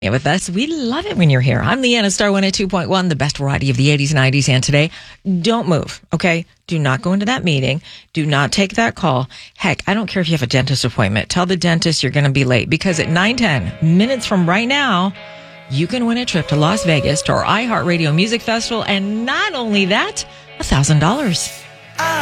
with us. We love it when you're here. I'm Leanna Star 102.1, the best variety of the 80s, 90s, and today. Don't move, okay? Do not go into that meeting. Do not take that call. Heck, I don't care if you have a dentist appointment. Tell the dentist you're going to be late because at 9:10 minutes from right now, you can win a trip to Las Vegas to our iHeartRadio Music Festival. And not only that, $1,000.